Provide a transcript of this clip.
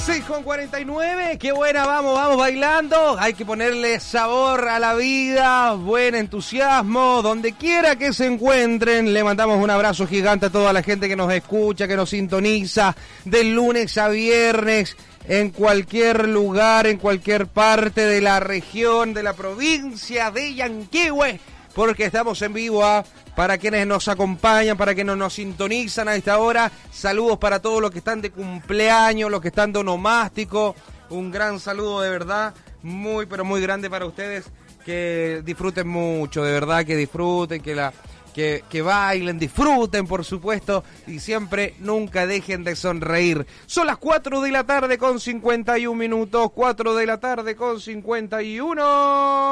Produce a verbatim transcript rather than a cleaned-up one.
seis con cuarenta y nueve, qué buena, vamos, vamos bailando. Hay que ponerle sabor a la vida, buen entusiasmo, donde quiera que se encuentren. Le mandamos un abrazo gigante a toda la gente que nos escucha, que nos sintoniza de lunes a viernes, en cualquier lugar, en cualquier parte de la región, de la provincia de Yanquihue, porque estamos en vivo a... Para quienes nos acompañan, para quienes nos sintonizan a esta hora, saludos para todos los que están de cumpleaños, los que están de onomástico. Un gran saludo de verdad, muy pero muy grande para ustedes. Que disfruten mucho, de verdad, que disfruten, que la que, que bailen, disfruten, por supuesto, y siempre nunca dejen de sonreír. Son las cuatro de la tarde con cincuenta y un minutos, cuatro de la tarde con cincuenta y uno.